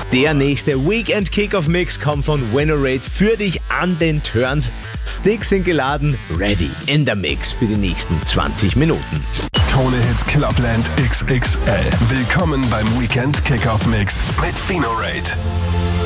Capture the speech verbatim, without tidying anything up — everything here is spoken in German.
Der nächste Weekend Kickoff Mix kommt von Winnerate für dich an den Turns. Sticks sind geladen, ready in der Mix für die nächsten zwanzig Minuten. Krone Hits Clubland X X L. Willkommen beim Weekend Kickoff Mix mit Winnerate.